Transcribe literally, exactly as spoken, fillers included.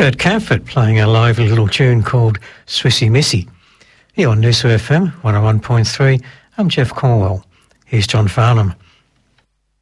Bert Camford playing a lively little tune called Swissy Missy. Here on Noosa F M one oh one point three, I'm Jeff Cornwell. Here's John Farnham.